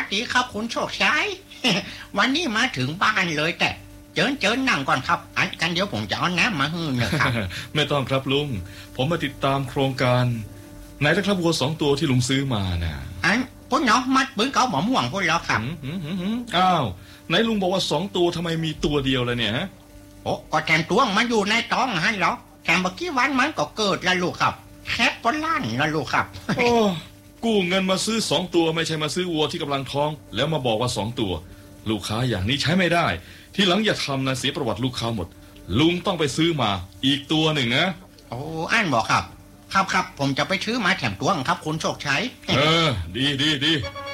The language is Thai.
ดีครับคุณโชคชัย วันนี้มาถึงบ้านเลยแต่เจิญนั่งก่อนครับอันกันเดี๋ยวผมจะเอาน้ำมาให้นะครับไม่ต้องครับลุงผมมาติดตามโครงการไหนนะครับวัว2 ตัวที่ลุงซื้อมานะอันพุ่นเนาะมัดปืนเขาหมอม่วงพุ่นแล้วครับอ้าวไหนลุงบอกว่า2 ตัวทำไมมีตัวเดียวเลยเนี่ยฮะโอ้ก็แถมตัวมาอยู่ในท้องฮะเหรอแถมเมื่อกี้วันมันก็เกิดแล้วลูกครับแคบปล้านแล้วลูกครับโอ้กู้เงินมาซื้อ2 ตัวไม่ใช่มาซื้อวัวที่กำลังท้องแล้วมาบอกว่า2 ตัวลูกค้าอย่างนี้ใช้ไม่ได้ทีหลังอย่าทำนะเสียประวัติลูกค้าหมดลุงต้องไปซื้อมาอีกตัวหนึ่งนะโอ้อันบอกครับผมจะไปซื้อมาแถมตัวครับคุณโชคชัยดี